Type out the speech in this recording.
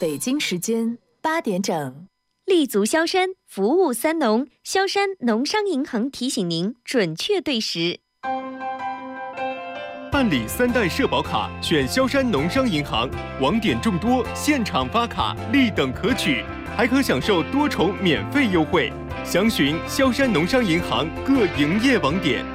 北京时间8点整。 立足萧山，服务三农，萧山农商银行提醒您准确对时。 办理3代社保卡，选萧山农商银行，网点众多，现场发卡，立等可取，还可享受多重免费优惠。详询萧山农商银行各营业网点。